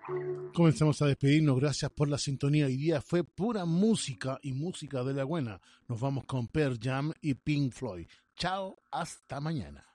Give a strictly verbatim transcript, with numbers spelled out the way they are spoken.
Comenzamos a despedirnos, gracias por la sintonía. Hoy día fue pura música y música de la buena. Nos vamos con Pearl Jam y Pink Floyd. Chao, hasta mañana.